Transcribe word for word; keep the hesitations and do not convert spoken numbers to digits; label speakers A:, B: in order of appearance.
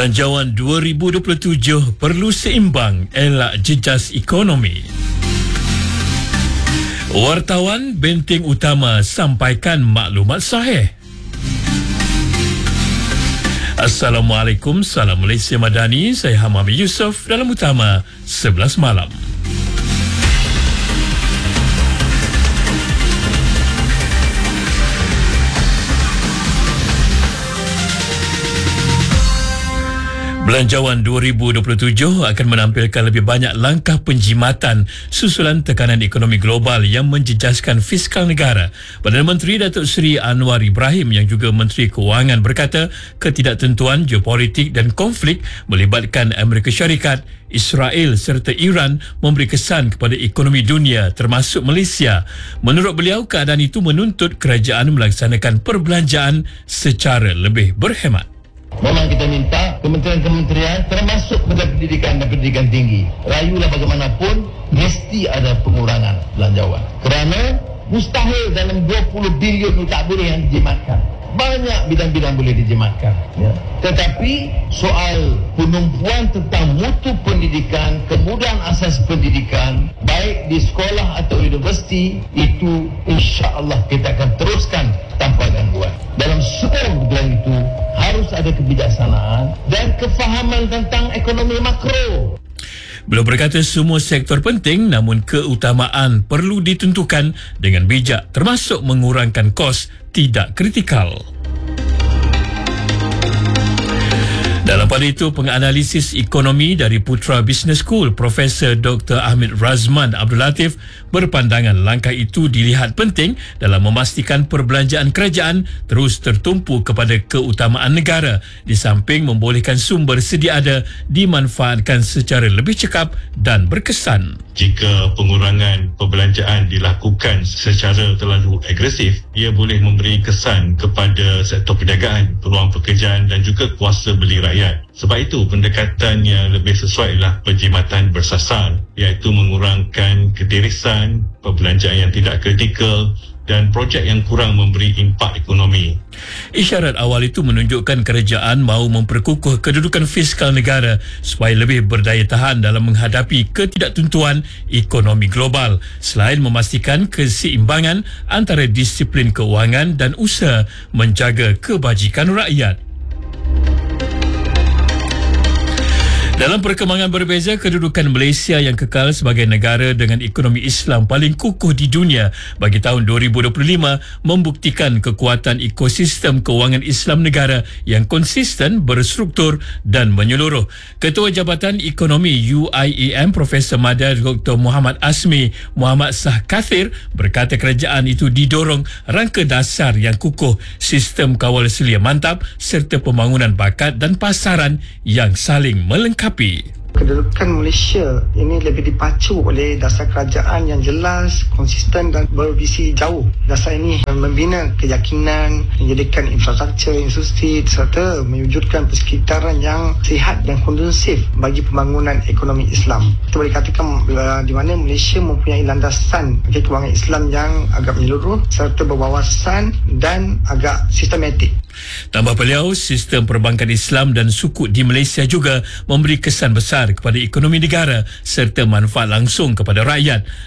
A: Belanjawan dua ribu dua puluh tujuh perlu seimbang elak jejas ekonomi. Wartawan Benteng Utama sampaikan maklumat sahih. Assalamualaikum, salam Malaysia Madani. Saya Hamami Yusof dalam Utama sebelas malam. Belanjawan dua ribu dua puluh tujuh akan menampilkan lebih banyak langkah penjimatan susulan tekanan ekonomi global yang menjejaskan fiskal negara. Perdana Menteri Datuk Seri Anwar Ibrahim yang juga Menteri Kewangan berkata ketidaktentuan geopolitik dan konflik melibatkan Amerika Syarikat, Israel serta Iran memberi kesan kepada ekonomi dunia termasuk Malaysia. Menurut beliau, keadaan itu menuntut kerajaan melaksanakan perbelanjaan secara lebih berhemat.
B: Memang kita minta kementerian-kementerian termasuk pada pendidikan dan pendidikan tinggi, rayulah bagaimanapun mesti ada pengurangan belanjawan, kerana mustahil dalam dua puluh bilion itu tak boleh yang dijimatkan. Banyak bidang-bidang boleh dijimatkan, ya. Tetapi soal penumpuan tentang mutu pendidikan, kemudahan asas pendidikan baik di sekolah atau universiti, itu insya-Allah kita akan teruskan tanpa gangguan. Dalam semua bidang itu harus ada kebijaksanaan dan kefahaman tentang ekonomi makro.
A: Beliau berkata semua sektor penting, namun keutamaan perlu ditentukan dengan bijak termasuk mengurangkan kos tidak kritikal. Dalam pada itu, penganalisis ekonomi dari Putra Business School, Profesor Doktor Ahmad Razman Abdul Latif berpandangan langkah itu dilihat penting dalam memastikan perbelanjaan kerajaan terus tertumpu kepada keutamaan negara, di samping membolehkan sumber sedia ada dimanfaatkan secara lebih cekap dan berkesan.
C: Jika pengurangan perbelanjaan dilakukan secara terlalu agresif, ia boleh memberi kesan kepada sektor perniagaan, peluang pekerjaan dan juga kuasa beli rakyat. Sebab itu, pendekatan yang lebih sesuai ialah penjimatan bersasar, iaitu mengurangkan ketirisan, perbelanjaan yang tidak kritikal dan projek yang kurang memberi impak ekonomi.
A: Isyarat awal itu menunjukkan kerajaan mahu memperkukuh kedudukan fiskal negara supaya lebih berdaya tahan dalam menghadapi ketidaktentuan ekonomi global, selain memastikan keseimbangan antara disiplin kewangan dan usaha menjaga kebajikan rakyat. Dalam perkembangan berbeza, kedudukan Malaysia yang kekal sebagai negara dengan ekonomi Islam paling kukuh di dunia bagi tahun dua ribu dua puluh lima membuktikan kekuatan ekosistem kewangan Islam negara yang konsisten, berstruktur dan menyeluruh. Ketua Jabatan Ekonomi U I A M Profesor Madar Doktor Muhammad Asmi Muhammad Shah Kathir berkata kerajaan itu didorong rangka dasar yang kukuh, sistem kawal selia mantap serta pembangunan bakat dan pasaran yang saling melengkapi.
D: Kedudukan Malaysia ini lebih dipacu oleh dasar kerajaan yang jelas, konsisten dan bervisi jauh. Dasar ini membina keyakinan, menjadikan infrastruktur, industri serta mewujudkan persekitaran yang sihat dan kondusif bagi pembangunan ekonomi Islam. Kita boleh katakan di mana Malaysia mempunyai landasan kewangan Islam yang agak menyeluruh serta berwawasan dan agak sistematik.
A: Tambah beliau, sistem perbankan Islam dan sukuk di Malaysia juga memberi kesan besar kepada ekonomi negara serta manfaat langsung kepada rakyat.